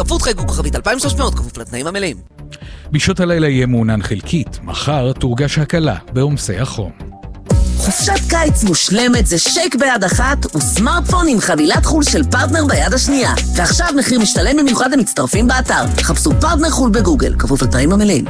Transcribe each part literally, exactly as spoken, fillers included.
הצטרפות חייגו כוכבית אלפיים ושלוש מאות כפוף לתנאים המלאים. בשעות הלילה יהיה מעונן חלקית, מחר תורגש הקלה בעומסי החום. חופשת קיץ מושלמת זה שייק ביד אחת וסמארטפון עם חבילת חול של פרטנר ביד השנייה. ועכשיו מחיר משתלם במיוחד למצטרפים באתר. חפשו פרטנר חול בגוגל, כפוף לתנאים המלאים.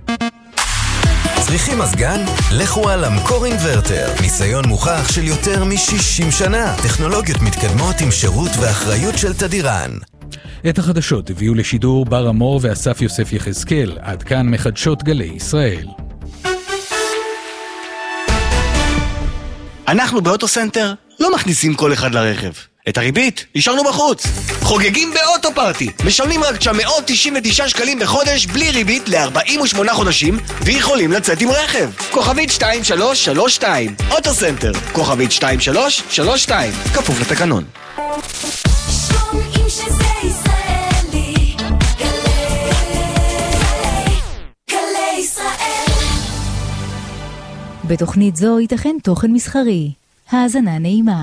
צריכים מזגן? לכו על אמקור אינברטר. ניסיון מוכח של יותר מ-שישים שנה. טכנולוגיות מתקדמות עם שירות ואחריות של תדירן. את החדשות הביאו לשידור בר אמור ואסף יוסף יחזקאל. עד כאן מחדשות גלי ישראל. אנחנו באוטוסנטר לא מכניסים כל אחד לרכב. את הריבית השארנו בחוץ. חוגגים באוטו פארטי. משלמים רק תשע מאות תשעים ותשעה שקלים בחודש בלי ריבית ל-ארבעים ושמונה חודשים ויכולים לצאת עם רכב. כוכבית שתיים שלוש שלוש שתיים. אוטוסנטר. כוכבית שתיים שלוש שלוש שתיים. כפוף לתקנון. שומעים שזה ישראלי. גלי ישראל. בתוכנית זו ייתכן תוכן מסחרי. האזנה נעימה.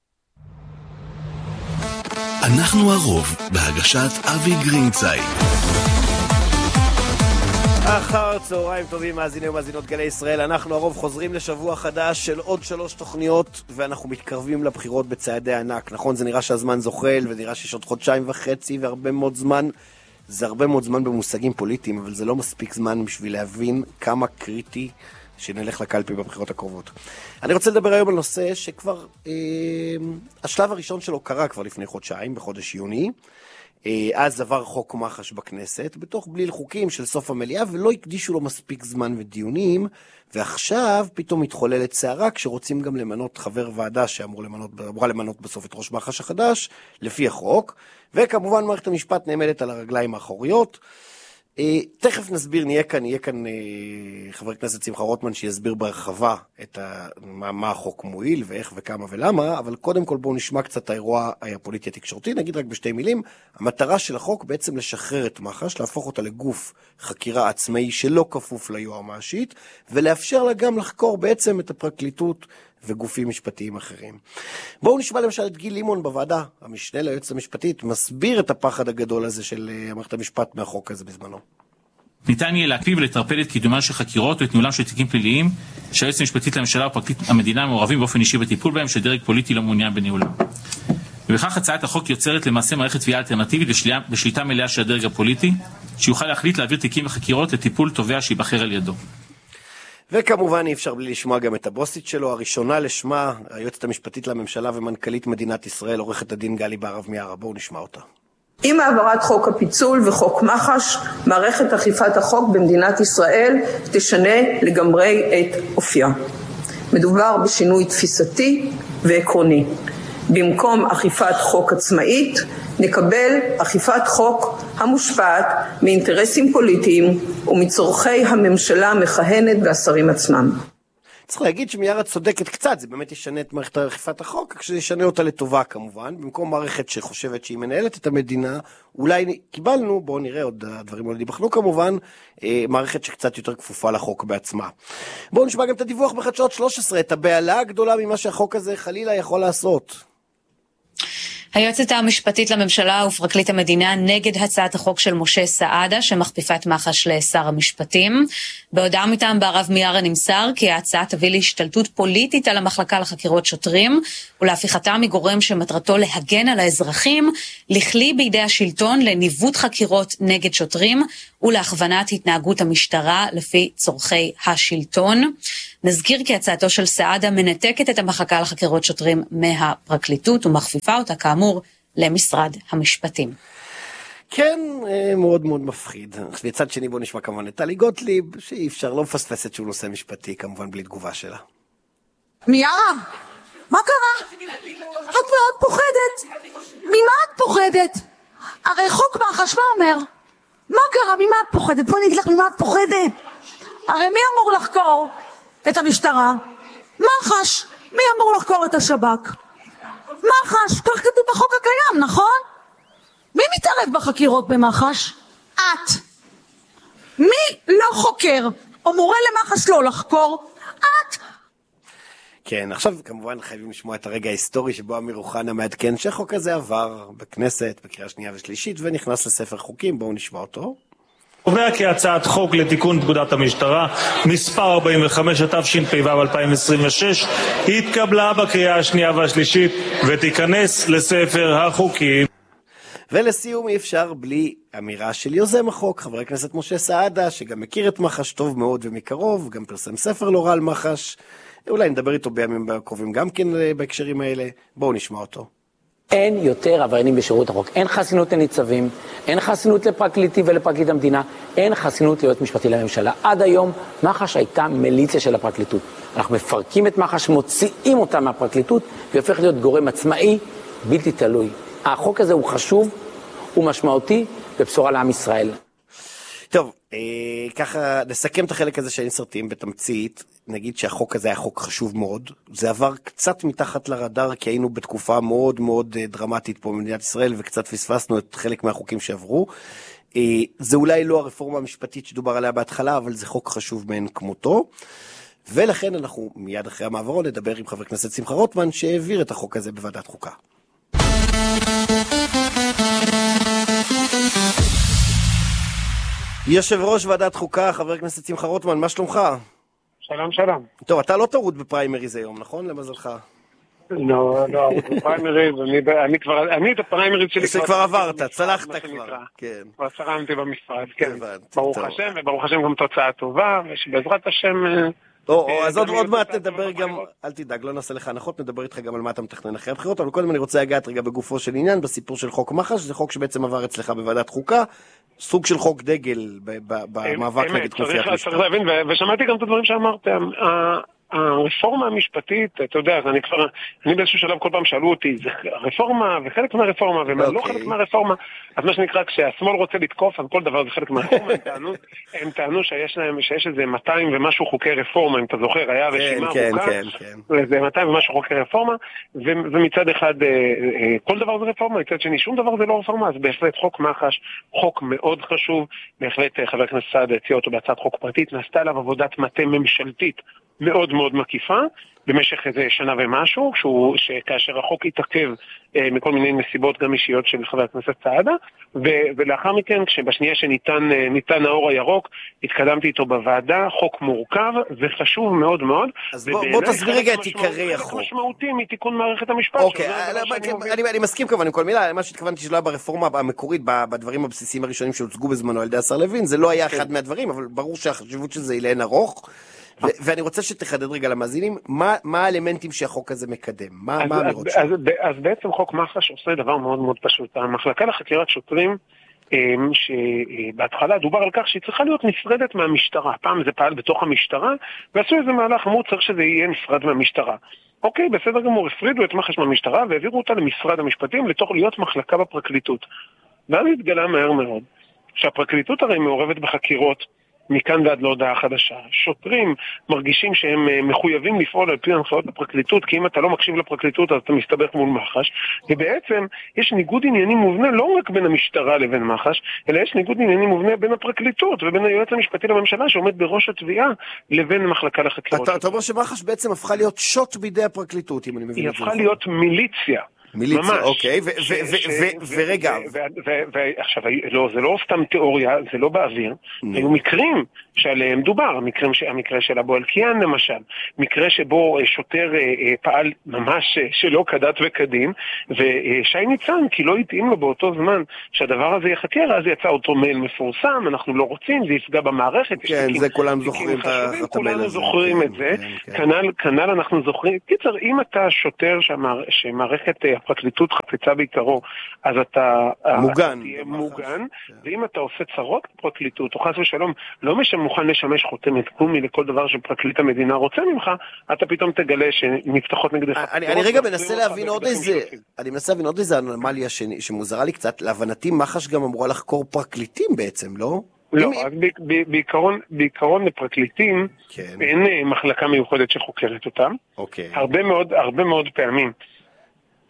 אנחנו הרוב בהגשת אבי גרינצייג. אחר צהריים טובים מאזיני ומאזינות גלי ישראל, אנחנו הרוב חוזרים לשבוע חדש של עוד שלוש תוכניות ואנחנו מתקרבים לבחירות בצעדי ענק. נכון, זה נראה שהזמן זוחל ונראה שיש עוד חודשיים וחצי והרבה מאוד זמן. זה הרבה מאוד זמן במושגים פוליטיים, אבל זה לא מספיק זמן בשביל להבין כמה קריטי שנלך לקלפי בבחירות הקרובות. אני רוצה לדבר היום על נושא שכבר, אה, השלב הראשון שלו קרה כבר לפני חודשיים, בחודש יוני. אה, אז עבר חוק מח"ש בכנסת, בתוך בליל חוקים של סוף המליאה, ולא הקדישו לו מספיק זמן ודיונים, ועכשיו פתאום מתחוללת סערה, כשרוצים גם למנות חבר ועדה שאמורה למנות, למנות בסוף את ראש מח"ש החדש, לפי החוק, וכמובן מערכת המשפט נעמדת על הרגליים האחוריות. Uh, תכף נסביר, נהיה כאן, נהיה כאן uh, חבר הכנסת שמחה רוטמן שיסביר בהרחבה את ה, מה, מה החוק מועיל ואיך וכמה ולמה, אבל קודם כל בואו נשמע קצת האירוע הפוליטי התקשורתי, נגיד רק בשתי מילים. המטרה של החוק בעצם לשחרר את מח"ש, להפוך אותה לגוף חקירה עצמאי שלא כפוף ליועמ"שית, ולאפשר לה גם לחקור בעצם את הפרקליטות וגופים משפטיים אחרים. בואו נשמע למשל את גיל לימון בוועדה, המשנה ליועצת המשפטית, מסביר את הפחד הגדול הזה של מערכת המשפט מהחוק הזה בזמנו. ניתן יהיה להקפיא ולטרפד את קידומן של חקירות או את ניהולם של תיקים פליליים שהיועצת המשפטית לממשלה ופרקליט המדינה מעורבים באופן אישי בטיפול בהם שדרג פוליטי לא מעוניין בניהולם. ובכך הצעת החוק יוצרת למעשה מערכת תביעה אלטרנטיבית בשליטה מלאה של הדרג הפוליטי, שיוכל להחליט להעביר תיקים וחקירות לטיפול תובע שיבחר על ידו. וכמובן אי אפשר בלי לשמוע גם את הבוסית שלו, הראשונה לשמה, היועצת המשפטית לממשלה ומנכ"לית מדינת ישראל, עורכת הדין גלי בהרב מיארה. בואו נשמע אותה. עם העברת חוק הפיצול וחוק מח"ש, מערכת אכיפת החוק במדינת ישראל תשנה לגמרי את אופייה. מדובר בשינוי תפיסתי ועקרוני. במקום אכיפת חוק עצמאית, נקבל אכיפת חוק המושפעת מאינטרסים פוליטיים ומצורכי הממשלה המכהנת והשרים עצמם. צריך להגיד שמיארה צודקת קצת, זה באמת ישנה את מערכת אכיפת החוק, כשזה ישנה אותה לטובה כמובן, במקום מערכת שחושבת שהיא מנהלת את המדינה, אולי קיבלנו, בואו נראה עוד הדברים עוד ייבחנו כמובן, מערכת שקצת יותר כפופה לחוק בעצמה. בואו נשמע גם את הדיווח בחדשות שלוש עשרה, את הבעלה הגדולה ממה שהחוק הזה חלילה יכול לעשות. היועצת המשפטית לממשלה ופרקליט המדינה נגד הצעת החוק של משה סעדה שמכפיפה את מח"ש לשר המשפטים. בהודעה מטעם בהרב מיארה נמסר כי ההצעה תביא להשתלטות פוליטית על המחלקה לחקירות שוטרים ולהפיכתה מגורם שמטרתו להגן על האזרחים לכלי בידי השלטון לניווט חקירות נגד שוטרים ולהכוונת התנהגות המשטרה לפי צורכי השלטון. נזכיר כי הצעתו של סעדה מנתקת את המחלקה לחקירות שוטרים מהפרקליטות ומכפיפה אותה כאמור למשרד המשפטים. כן, מאוד מאוד מפחיד. לצד שני בוא נשמע כמובן את טלי גוטליב, שאי אפשר לא מפספסת שהוא נושא משפטי כמובן בלי תגובה שלה. מיארה, מה קרה? את מאוד פוחדת. ממה את פוחדת? הרי חוק מח"ש מה אומר? מה קרה? ממה את פוחדת? בוא נגיד לך ממה את פוחדת. הרי מי אמור לחקור את המשטרה? מח"ש. מי אמור לחקור את השב"כ? מח"ש. כך כתוב בחוק הקיים, נכון? מי מתערב בחקירות במח"ש? את. מי לא חוקר או מורה למח"ש לא לחקור? את. כן, עכשיו כמובן חייבים לשמוע את הרגע ההיסטורי שבו אמיר אוחנה מעדכן שהחוק הזה עבר בכנסת בקריאה שנייה ושלישית ונכנס לספר חוקים. בואו נשמע אותו. קובע כי הצעת חוק לתיקון פקודת המשטרה מספר ארבעים וחמש התשפ"ו אלפיים עשרים ושש התקבלה בקריאה השנייה והשלישית ותיכנס לספר החוקים. ולסיום אי אפשר בלי אמירה של יוזם החוק, חבר הכנסת משה סעדה, שגם מכיר את מח"ש טוב מאוד ומקרוב, גם פרסם ספר לא רע על מח"ש, אולי נדבר איתו בימים הקרובים גם כן בהקשרים האלה. בואו נשמע אותו. אין יותר עבריינים בשירות החוק, אין חסינות לניצבים, אין חסינות לפרקליטים ולפרקליט המדינה, אין חסינות ליועץ משפטי לממשלה. עד היום מח"ש הייתה מיליציה של הפרקליטות. אנחנו מפרקים את מח"ש, מוציאים אותה מהפרקליטות, והופך להיות גורם עצמאי, בלתי תלוי. החוק הזה הוא חשוב, הוא משמעותי, ובשורה לעם ישראל. טוב, אה, ככה נסכם את החלק הזה של אינסרטים בתמצית. נגיד שהחוק הזה היה חוק חשוב מאוד, זה עבר קצת מתחת לרדאר, כי היינו בתקופה מאוד מאוד דרמטית פה במדינת ישראל, וקצת פספסנו את חלק מהחוקים שעברו. זה אולי לא הרפורמה המשפטית שדובר עליה בהתחלה, אבל זה חוק חשוב מאין כמותו, ולכן אנחנו מיד אחרי המעברו נדבר עם חבר הכנסת שמחה רוטמן, שהעביר את החוק הזה בוועדת חוקה. יושב ראש ועדת חוקה, חבר הכנסת שמחה רוטמן, מה שלומך? שלום, שלום. טוב, אתה לא טרוד בפריימריז היום, נכון? למזלך. לא, לא, בפריימריז, אני כבר, אני את הפריימריז שלי... זה כבר עברת, צלחת כבר. כן. כבר צרמתי במשרד, כן. ברוך השם, וברוך השם גם תוצאה טובה, ושבעזרת השם... אז עוד מעט נדבר גם, אל תדאג, לא נעשה לך הנחות, נדבר איתך גם על מה אתה מתכנן אחרי הבחירות, אבל קודם אני רוצה להגעת רגע בגופו של עניין, בסיפור של חוק מח"ש, זה חוק שבעצם עבר אצלך בוועדת חוקה, סוג של חוק דגל במאבק נגד כנופיית משטר. צריך להבין, ושמעתי גם את הדברים שאמרתם, הרפורמה המשפטית, אתה יודע, אני כבר, אני באיזשהו שלב כל פעם שאלו אותי, זה הרפורמה וחלק מהרפורמה, ומה לא חלק מהרפורמה, אז מה שנקרא, כשהשמאל רוצה לתקוף, אז כל דבר זה חלק מהרפורמה, הם טענו שיש להם, שיש איזה מאתיים ומשהו חוקי רפורמה, אם אתה זוכר, היה רשימה ארוכה, זה מאתיים ומשהו חוקי רפורמה, ומצד אחד, כל דבר זה רפורמה, מצד שני, שום דבר זה לא רפורמה, אז בהחלט חוק מח"ש, חוק מאוד חשוב, בהחלט חבר הכנסת סעדה הציע אותו בהצעת חוק פרטית, נעשתה עליו עבודת מטה ממשלתית מאוד מאוד מקיפה, במשך איזה שנה ומשהו, שהוא, שכאשר החוק התעכב אה, מכל מיני נסיבות גם אישיות של חבר הכנסת סעדה, ו- ולאחר מכן, כשבשנייה שניתן אה, ניתן האור הירוק, התקדמתי איתו בוועדה, חוק מורכב וחשוב מאוד מאוד. אז בוא, בוא תסביר רגע את עיקרי החוק. חלק משמעותי מתיקון מערכת המשפט. אוקיי, אני, אני, אני מסכים כמובן עם כל מילה, מה שהתכוונתי שלא היה ברפורמה המקורית, בדברים הבסיסיים הראשונים שהוצגו בזמנו על ידי השר לוין, זה לא היה אחד מהדברים, אבל ברור שהחשיבות של זה היא לאין ארוך. ואני רוצה שתחדד רגע למאזינים, מה האלמנטים שהחוק הזה מקדם? מה האמירות שלו? אז בעצם חוק מח"ש עושה דבר מאוד מאוד פשוט. המחלקה לחקירת שוטרים, שבהתחלה דובר על כך שהיא צריכה להיות נפרדת מהמשטרה. פעם זה פעל בתוך המשטרה, ועשו איזה מהלך אמרו צריך שזה יהיה נפרד מהמשטרה. אוקיי, בסדר גמור, הפרידו את מח"ש מהמשטרה, והעבירו אותה למשרד המשפטים, לתוך להיות מחלקה בפרקליטות. ואז התגלה מהר מאוד, שהפרקליטות הרי מעורבת בחקירות, מכאן ועד להודעה חדשה. שוטרים מרגישים שהם מחויבים לפעול על פי הנחיות הפרקליטות, כי אם אתה לא מקשיב לפרקליטות אז אתה מסתבך מול מח"ש, ובעצם יש ניגוד עניינים מובנה לא רק בין המשטרה לבין מח"ש, אלא יש ניגוד עניינים מובנה בין הפרקליטות ובין היועץ המשפטי לממשלה שעומד בראש התביעה לבין מחלקה לחקירות. אתה אומר שמח"ש בעצם הפכה להיות שוט בידי הפרקליטות, אם אני מבין את זה. היא הפכה להיות מיליציה. מיליציה, אוקיי, ורגע. ועכשיו, זה לא סתם תיאוריה, זה לא באוויר, היו מקרים שעליהם דובר, המקרה של אבו אלקיעאן למשל, מקרה שבו שוטר פעל ממש שלא כדת וכדין, ושי ניצן, כי לא התאים לו באותו זמן שהדבר הזה יחקר, אז יצא אותו מייל מפורסם, אנחנו לא רוצים, זה יפגע במערכת. כן, זה כולם זוכרים את המייל הזה. כולנו זוכרים את זה, כנ"ל אנחנו זוכרים, קיצר, אם אתה שוטר שמערכת הפרקליטות חפצה בעיקרו, אז אתה מוגן, תהיה מוגן, ואם אתה עושה צרות בפרקליטות, או חס ושלום, לא מוכן לשמש חותמת גומי לכל דבר שפרקליט המדינה רוצה ממך, אתה פתאום תגלה שנפתחות נגדך. אני רגע מנסה להבין עוד איזה, אני מנסה להבין עוד איזה אנומליה שמוזרה לי קצת, להבנתי מח"ש גם אמורה לחקור פרקליטים בעצם, לא? לא, אז בעיקרון, בעיקרון לפרקליטים אין מחלקה מיוחדת שחוקרת אותם. הרבה מאוד, הרבה מאוד פעמים.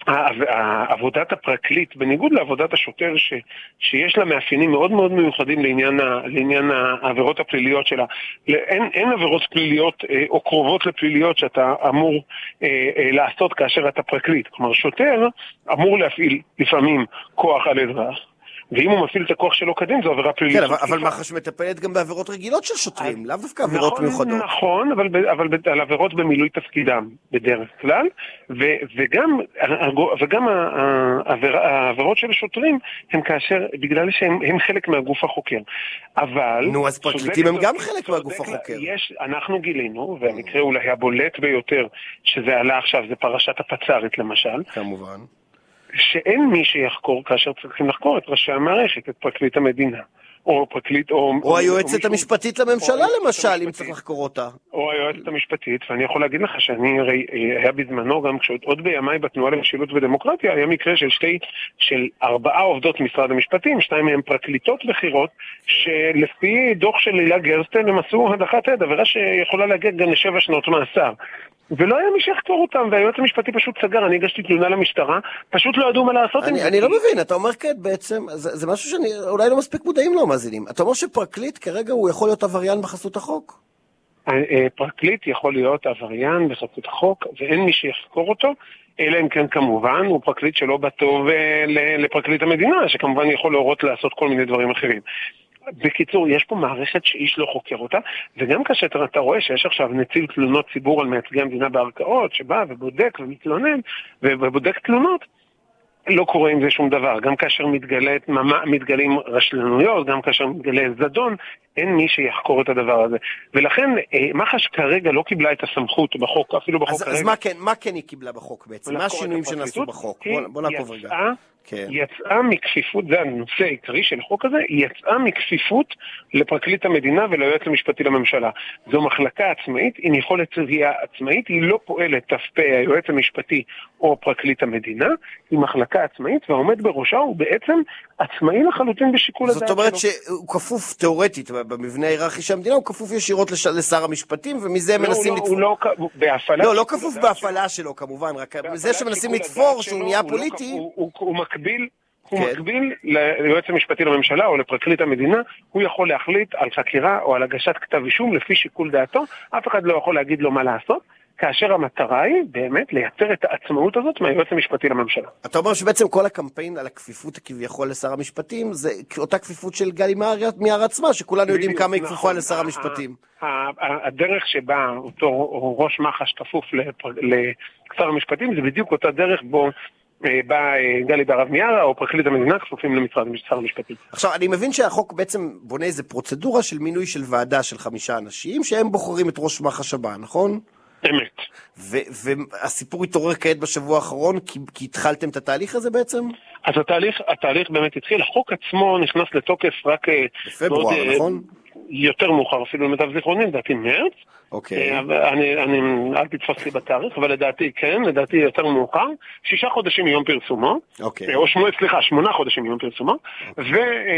עבודת הפרקליט, בניגוד לעבודת השוטר ש, שיש לה מאפיינים מאוד מאוד מיוחדים לעניין, ה, לעניין העבירות הפליליות שלה. אין, אין עבירות פליליות אה, או קרובות לפליליות שאתה אמור אה, אה, לעשות כאשר אתה פרקליט. כלומר, שוטר אמור להפעיל לפעמים כוח על אזרח, ואם הוא מפעיל את הכוח שלו קדים, זו עבירה פלילית. כן, אבל, אבל מח"ש מטפלת גם בעבירות רגילות של שוטרים, לאו דווקא עבירות נכון, מיוחדות. נכון, אבל, אבל על עבירות במילוי תפקידם בדרך כלל, ו, וגם, וגם העביר, העבירות של השוטרים הם כאשר, בגלל שהם הם חלק מהגוף החוקר. אבל... נו, אז פרקליטים הם גם חלק מהגוף החוקר. יש, אנחנו גילינו, והמקרה אולי הבולט ביותר שזה עלה עכשיו, זה פרשת הפצ"רית למשל. כמובן. שאין מי שיחקור כאשר צריכים לחקור את ראשי המערכת, את פרקליט המדינה, או פרקליט, או... או היועצת המשפטית לממשלה למשל, אם צריך לחקור אותה. או היועצת המשפטית, ואני יכול להגיד לך שאני הרי היה בזמנו גם כשעוד בימיי בתנועה למשילות ודמוקרטיה, היה מקרה של שתי, של ארבעה עובדות משרד המשפטים, שתיים מהם פרקליטות בחירות, שלפי דוח של לילה גרסטן הם עשו הדחת עד, עבירה שיכולה להגיע גם לשבע שנות מאסר. ולא היה מי שיחקור אותם, והיועץ המשפטי פשוט סגר, אני הגשתי תלונה למשטרה, פשוט לא ידעו מה לעשות עם זה. אני לא מבין, אתה אומר כן בעצם, זה משהו שאני אולי לא מספיק מודעים לו מאזינים. אתה אומר שפרקליט כרגע הוא יכול להיות עבריין בחסות החוק? פרקליט יכול להיות עבריין בחסות החוק, ואין מי שיחקור אותו, אלא אם כן כמובן, הוא פרקליט שלא בטוב לפרקליט המדינה, שכמובן יכול להורות לעשות כל מיני דברים אחרים. בקיצור, יש פה מערכת שאיש לא חוקר אותה, וגם כאשר אתה רואה שיש עכשיו נציב תלונות ציבור על מייצגי המדינה בערכאות, שבא ובודק ומתלונן ובודק תלונות, לא קורה עם זה שום דבר. גם כאשר מתגלית, מתגלים רשלנויות, גם כאשר מתגלה זדון, אין מי שיחקור את הדבר הזה. ולכן, מח"ש כרגע לא קיבלה את הסמכות בחוק, אפילו בחוק אז, כרגע. אז מה כן, מה כן היא קיבלה בחוק בעצם? מה השינויים שנעשו בחוק? בוא, בוא נעקוב רגע. כן. יצאה מכפיפות, זה הנושא העיקרי של החוק הזה, היא יצאה מכפיפות לפרקליט המדינה וליועץ המשפטי לממשלה. זו מחלקה עצמאית, עם יכולת ראייה עצמאית, היא לא פועלת ת"פ היועץ המשפטי או פרקליט המדינה, היא מחלקה עצמאית, והעומד בראשה הוא בעצם עצמאי לחלוטין בשיקול הדעת שלו. זאת אומרת שהוא כפוף תיאורטית במבנה ההיררכי של המדינה, הוא כפוף ישירות לשר המשפטים, ומזה הם מנסים לתפור. הוא לא בהפעלה. לא, לא כפוף בהפעלה שלו כמובן, רק זה שמנסים לתפור שהוא נהיה פוליטי. הוא מקביל, הוא כן. מקביל ליועץ המשפטי לממשלה או לפרקליט המדינה, הוא יכול להחליט על חקירה או על הגשת כתב אישום לפי שיקול דעתו, אף אחד לא יכול להגיד לו מה לעשות, כאשר המטרה היא באמת לייצר את העצמאות הזאת מהיועץ המשפטי לממשלה. אתה אומר שבעצם כל הקמפיין על הכפיפות הכביכול לשר המשפטים, זה אותה כפיפות של גלי מיאר עצמה, שכולנו יודעים כמה היא כפופה לשר המשפטים. הדרך שבה אותו ראש מח"ש כפוף לשר המשפטים, זה בדיוק אותה דרך בו בא גלי בהרב מיארה או פרקליט המדינה כפופים למשרד שר המשפטים. עכשיו, אני מבין שהחוק בעצם בונה איזו פרוצדורה של מינוי של ועדה של חמישה אנשים, שהם בוחרים את ראש מח"ש הבא, נכון? אמת. והסיפור התעורר כעת בשבוע האחרון, כי, כי התחלתם את התהליך הזה בעצם? אז התהליך, התהליך באמת התחיל, החוק עצמו נכנס לתוקף רק בפברואר, מאוד, נכון? יותר מאוחר, אפילו למיטב זיכרוני, לדעתי מרץ. אוקיי. אני, אני, אל תתפוס לי בתאריך, אבל לדעתי כן, לדעתי יותר מאוחר, שישה חודשים מיום פרסומו, אוקיי. או שמונה, סליחה, שמונה חודשים מיום פרסומו, ו,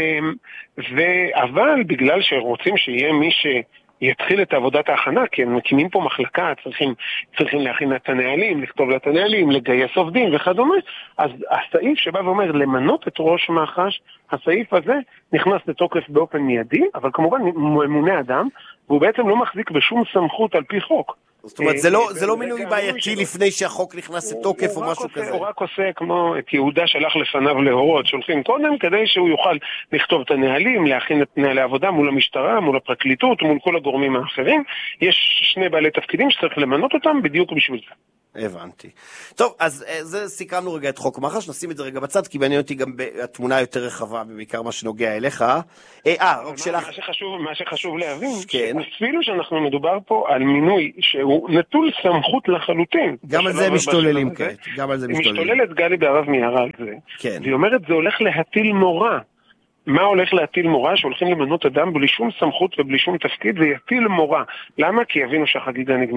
ו, אבל בגלל שרוצים שיהיה מי ש... יתחיל את עבודת ההכנה, כי הם מקימים פה מחלקה, צריכים, צריכים להכין את הנהלים, לכתוב את הנהלים, לגייס עובדים וכדומה, אז הסעיף שבא ואומר למנות את ראש מח"ש, הסעיף הזה נכנס לתוקף באופן מיידי, אבל כמובן ממונה אדם, והוא בעצם לא מחזיק בשום סמכות על פי חוק. זאת אומרת, זה לא, זה לא מינוי בעייתי לפני שהחוק נכנס לתוקף או משהו כזה. הוא רק עושה כמו את יהודה שלח לפניו להורות, שולחים קודם כדי שהוא יוכל לכתוב את הנהלים, להכין את נהלי העבודה מול המשטרה, מול הפרקליטות, מול כל הגורמים האחרים. יש שני בעלי תפקידים שצריך למנות אותם בדיוק בשביל זה. הבנתי. טוב, אז זה סיכמנו רגע את חוק מח"ש, נשים את זה רגע בצד, כי מעניין אותי גם התמונה יותר רחבה, בעיקר מה שנוגע אליך. אה, רק שלך. מה שחשוב, מה שחשוב להבין, כן. אפילו שאנחנו מדובר פה על מינוי שהוא נטול סמכות לחלוטין. גם על זה משתוללים כעת, גם על זה משתוללים. משתוללת גלי בהרב מיארה על זה. כן. והיא אומרת, זה הולך להטיל מורא. מה הולך להטיל מורא? שהולכים למנות אדם בלי שום סמכות ובלי שום תפקיד, ויטיל מורא. למה? כי יבינו שהחגיגה נגמרה.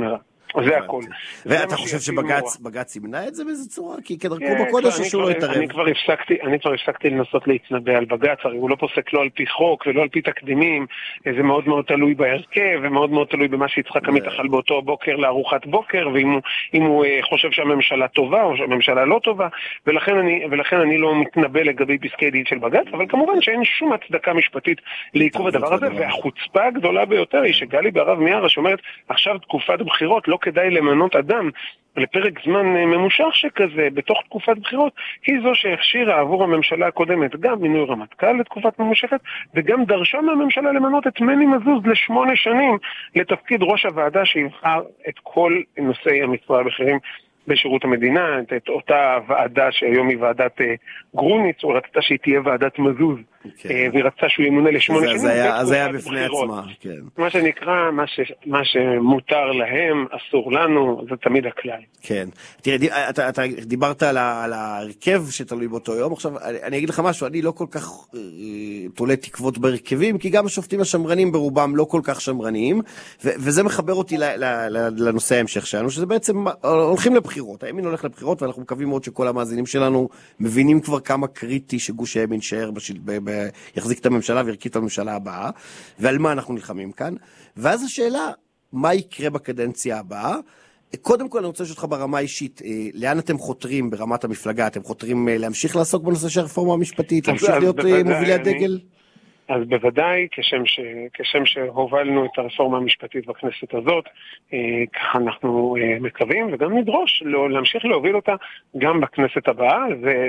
זה הכל. ואתה חושב שבג"ץ ימנע את זה באיזה צורה? כי כדרכו בקודש שהוא לא יתערב. אני כבר הפסקתי, אני כבר הפסקתי לנסות להתנבא על בג"ץ, הרי הוא לא פוסק לא על פי חוק ולא על פי תקדימים, זה מאוד מאוד תלוי בהרכב, ומאוד מאוד תלוי במה שיצחק עמית אכל באותו בוקר לארוחת בוקר, ואם הוא חושב שהממשלה טובה או שהממשלה לא טובה, ולכן אני, ולכן אני לא מתנבא לגבי פסקי דין של בג"ץ, אבל כמובן שאין שום הצדקה משפטית לעיכוב הדבר הזה, והחוצפה הגדולה ביותר היא שגלי בהרב מיארה שאומרת, עכשיו תקופת בחירות, לא כדאי למנות אדם לפרק זמן ממושך שכזה בתוך תקופת בחירות, היא זו שהכשירה עבור הממשלה הקודמת גם מינוי רמטכ"ל לתקופת ממושכת, וגם דרשה מהממשלה למנות את מני מזוז לשמונה שנים לתפקיד ראש הוועדה שיבחר את כל נושאי המשרה הבכירים בשירות המדינה, את, את אותה ועדה שהיום היא ועדת אה, גרוניץ, או רצתה שהיא תהיה ועדת מזוז, okay. אה, והיא רצתה שהוא ימונה לשמונה שנים. אז היה בפני עצמה, כן. מה שנקרא, מה, ש, מה שמותר להם, אסור לנו, זה תמיד הכלל. כן. תראה, אתה, אתה דיברת על, ה, על ההרכב שתלוי באותו יום, עכשיו אני, אני אגיד לך משהו, אני לא כל כך אה, תולה תקוות בהרכבים, כי גם השופטים השמרנים ברובם לא כל כך שמרניים, ו, וזה מחבר אותי ל, ל, ל, לנושא ההמשך שלנו, שזה בעצם הולכים לבחירות. הימין הולך לבחירות, ואנחנו מקווים מאוד שכל המאזינים שלנו מבינים כבר כמה קריטי שגוש הימין שער בשל... ב... ב... יחזיק את הממשלה וירכיב את הממשלה הבאה, ועל מה אנחנו נלחמים כאן. ואז השאלה, מה יקרה בקדנציה הבאה? קודם כל אני רוצה לשאול אותך ברמה אישית, לאן אתם חותרים ברמת המפלגה? אתם חותרים להמשיך לעסוק בנושא של הרפורמה המשפטית, להמשיך להיות מובילי הדגל? אז בוודאי, כשם, ש, כשם שהובלנו את הרפורמה המשפטית בכנסת הזאת, אה, ככה אנחנו אה, מקווים, וגם נדרוש לא, להמשיך להוביל אותה גם בכנסת הבאה,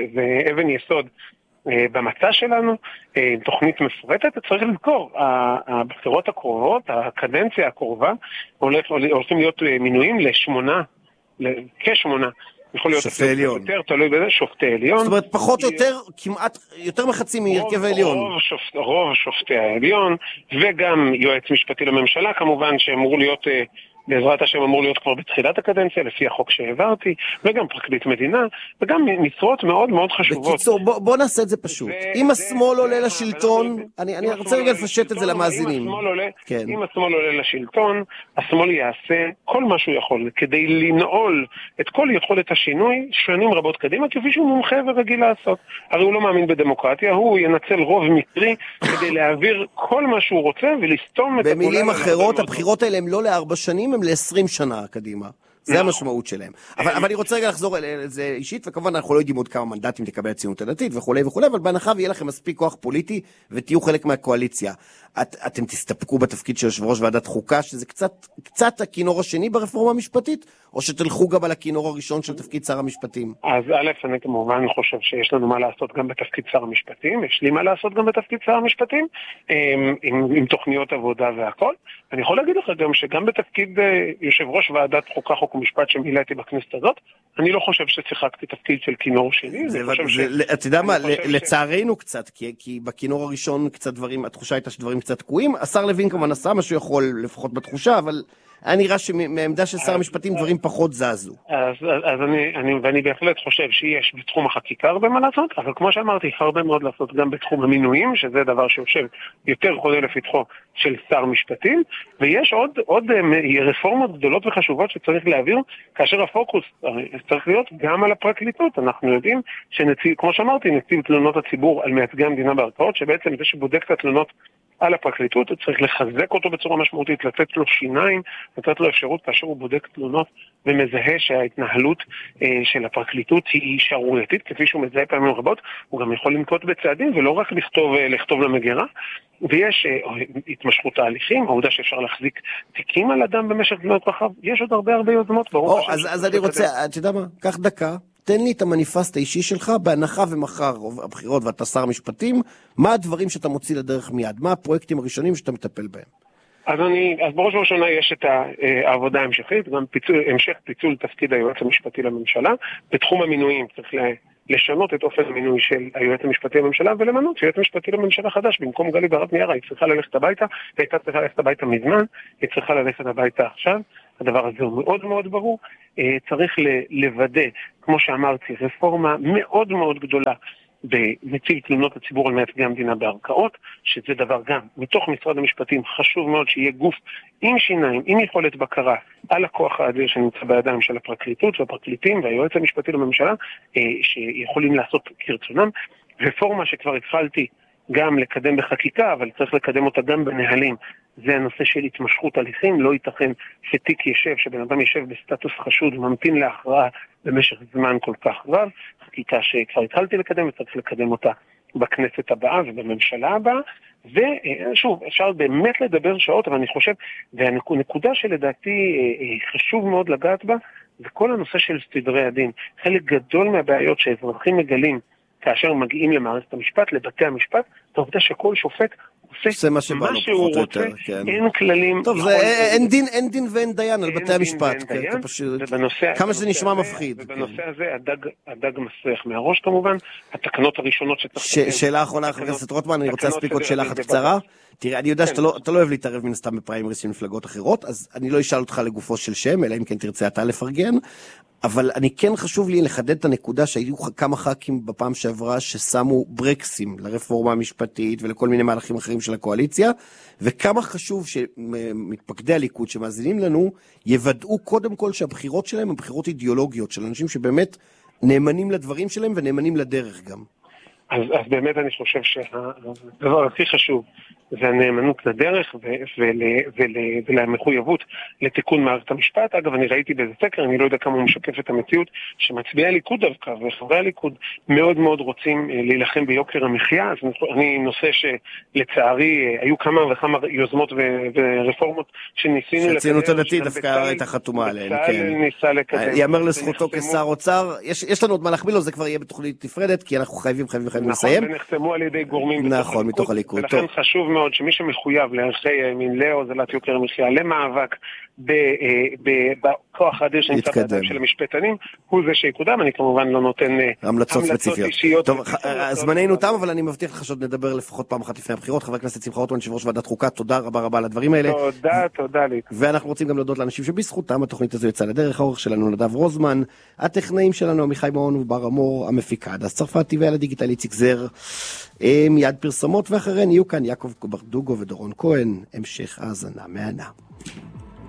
ואבן יסוד אה, במצע שלנו, אה, תוכנית מפורטת. צריך לזכור, הבחירות הקרובות, הקדנציה הקרובה, הולך, הולכים להיות מינויים לשמונה, כשמונה, יכול להיות שופטי עליון. יותר, תלוי בזה, שופטי עליון. זאת אומרת, פחות או יותר, כמעט, יותר מחצי מהרכב העליון. רוב, שופט, רוב שופטי העליון, וגם יועץ משפטי לממשלה, כמובן, שאמור להיות, בעזרת השם אמור להיות כבר בתחילת הקדנציה, לפי החוק שהעברתי, וגם פרקליט מדינה, וגם משרות מאוד מאוד חשובות. בקיצור, בוא, בוא נעשה את זה פשוט. אם השמאל עולה לשלטון, אני, אני רוצה רגע לפשט את זה למאזינים. אם השמאל עולה לשלטון, השמאל יעשה כל מה שהוא יכול, כדי לנעול את כל יכולת השינוי, שנים רבות קדימה, כפי שהוא מומחה ורגיל לעשות. הרי הוא לא מאמין בדמוקרטיה, הוא ינצל רוב מקרי, כדי להעביר כל מה שהוא רוצה, ולסתום את הכולה. במילים אחרות, הבחירות האלה הם לא לארבע שנים, הם ל-עשרים שנה קדימה. זה המשמעות שלהם. אבל, אבל אני רוצה רגע לחזור לזה אישית, וכמובן אנחנו לא יודעים עוד כמה מנדטים תקבל הציונות הדתית וכו' וכו', אבל בהנחה ויהיה לכם מספיק כוח פוליטי, ותהיו חלק מהקואליציה. את, אתם תסתפקו בתפקיד של יושב ראש ועדת חוקה, שזה קצת, קצת הכינור השני ברפורמה המשפטית, או שתלכו גם על הכינור הראשון של תפקיד שר המשפטים? אז א', אני כמובן חושב שיש לנו מה לעשות גם בתפקיד שר המשפטים, יש לי מה לעשות גם בתפקיד שר המשפטים, עם, עם, עם תוכניות עבודה והכל. אני יכול להגיד לך גם שגם בתפקיד יושב ראש ועדת חוקה, חוק ומשפט שמילאתי בכנסת הזאת, אני לא חושב ששיחקתי תפקיד של כינור שני. אתה יודע מה, לצערנו קצת, כי בכינור הראשון קצת דברים, התחושה הייתה שדברים קצת תקועים. השר לוין כמובן עשה מה שהוא יכול, לפחות בתחושה, אבל היה נראה שמעמדה של שר המשפטים דברים פחות זזו. אז, אז אני, אני, ואני בהחלט חושב שיש בתחום החקיקה הרבה מה לעשות, אבל כמו שאמרתי, הרבה מאוד לעשות גם בתחום המינויים, שזה דבר שיושב יותר חודה לפתחו של שר משפטים, ויש עוד, עוד רפורמות גדולות וחשובות שצריך להעביר, כאשר הפוקוס צריך להיות גם על הפרקליטות. אנחנו יודעים שנציב, כמו שאמרתי, נציב תלונות הציבור על מייצגי המדינה בערכאות, שבעצם זה שבודק את התלונות על הפרקליטות, הוא צריך לחזק אותו בצורה משמעותית, לתת לו שיניים, לתת לו אפשרות כאשר הוא בודק תלונות ומזהה שההתנהלות אה, של הפרקליטות היא שערורייתית, כפי שהוא מזהה פעמים רבות, הוא גם יכול לנקוט בצעדים ולא רק לכתוב, אה, לכתוב למגירה, ויש אה, התמשכות ההליכים, העובדה שאפשר להחזיק תיקים על אדם במשך זמן רחב, יש עוד הרבה הרבה יוזמות. או, אז, אז אני רוצה, אתה יודע מה, קח דקה, תן לי את המניפסט האישי שלך, בהנחה ומחר הבחירות ואתה שר משפטים, מה הדברים שאתה מוציא לדרך מיד? מה הפרויקטים הראשונים שאתה מטפל בהם? אז אני, אז בראש ובראשונה יש את העבודה ההמשכית, גם פיצול, המשך פיצול תפקיד היועץ המשפטי לממשלה. בתחום המינויים צריך לשנות את אופן המינוי של היועץ המשפטי לממשלה, ולמנות יועץ משפטי לממשלה חדש, במקום גלי בהרב מיארה, היא צריכה ללכת הביתה, והייתה צריכה ללכת הביתה מזמן, היא צריכה ללכת הביתה עכשיו. הדבר הזה הוא מאוד מאוד ברור. צריך לוודא, כמו שאמרתי, רפורמה מאוד מאוד גדולה בנציב תלונות הציבור על מייצגי המדינה בערכאות, שזה דבר גם מתוך משרד המשפטים חשוב מאוד שיהיה גוף עם שיניים, עם יכולת בקרה על הכוח האדיר שנמצא בידיים של הפרקליטות והפרקליטים והיועץ המשפטי לממשלה, שיכולים לעשות כרצונם. רפורמה שכבר התחלתי גם לקדם בחקיקה, אבל צריך לקדם אותה גם בנהלים. זה הנושא של התמשכות הליכים. לא ייתכן שתיק ישב, שבן אדם ישב בסטטוס חשוד וממתין להכרעה במשך זמן כל כך רב. חקיקה שכבר התחלתי לקדם וצריך לקדם אותה בכנסת הבאה ובממשלה הבאה. ושוב, אפשר באמת לדבר שעות, אבל אני חושב, והנקודה שלדעתי חשוב מאוד לגעת בה, זה כל הנושא של סדרי הדין. חלק גדול מהבעיות שאזרחים מגלים כאשר מגיעים למערכת המשפט, לבתי המשפט, זה עובדה שכל שופט עושה מה שהוא רוצה, אין כללים. טוב, אין דין ואין דיין על בתי המשפט, כמה שזה נשמע מפחיד. ובנושא הזה הדג מסריח מהראש כמובן, התקנות הראשונות שצריך... שאלה אחרונה, חבר הכנסת רוטמן, אני רוצה להספיק עוד שאלה אחת קצרה. תראה, אני יודע שאתה לא אוהב להתערב מן הסתם בפריימריז של מפלגות אחרות, אז אני לא אשאל אותך לגופו של שם, אלא אם כן תרצה אתה לפרגן, אבל אני כן חשוב לי לחדד את הנקודה שהיו כמה ח"כים בפעם שעברה ששמו ברקסים לרפורמה המשפטית ולכל מיני מהלכים אחרים של הקואליציה, וכמה חשוב שמתפקדי הליכוד שמאזינים לנו יוודאו קודם כל שהבחירות שלהם הן בחירות אידיאולוגיות של אנשים שבאמת נאמנים לדברים שלהם ונאמנים לדרך גם. אז, אז באמת אני חושב שהדבר הכי חשוב זה הנאמנות לדרך ולמחויבות לתיקון מערכת המשפט. אגב, אני ראיתי באיזה סקר, אני לא יודע כמה הוא משקף את המציאות, שמצביעי הליכוד דווקא וחברי הליכוד מאוד מאוד רוצים להילחם ביוקר המחיה. אז אני נושא שלצערי היו כמה וכמה יוזמות ורפורמות שניסינו לקדם. שהציונות הדתית דווקא הייתה חתומה עליהן, כן. יאמר לזכותו כשר אוצר, יש לנו עוד מה להחמיא לו, זה כבר יהיה בתוכנית נפרדת, כי אנחנו חייבים חייבים חייבים לסיים. נכון, ונחתמו על ידי גורמים נכון, מתוך הליכוד. ולכן חשוב מאוד שמי שמחויב לערכי ימין, להוזלת יוקר המחיה, למאבק בכוח האדיר שנמצא בידיים של המשפטנים, הוא זה שיקודם. אני כמובן לא נותן המלצות ספציפיות. טוב, זמננו תם, אבל אני מבטיח לך שעוד נדבר לפחות פעם אחת לפני הבחירות. חבר הכנסת שמחה רוטמן, יושב ראש ועדת חוקה, תודה רבה רבה על הדברים האלה. תודה, תודה לי. ואנחנו רוצים גם להודות לאנשים שבזכותם התוכנית הזו יצאה לדרך. העורך שלנו נדב רוזמן, הטכנאים שלנו עמיחי מעון ובר אמור, המפיקה הדס צרפתי, ועל הדיגיטל איציק זר. מיד פרסומות, ואחריהן יהיו כאן יעקב ברדוגו ודורון כהן. המשך האזנה מהנה.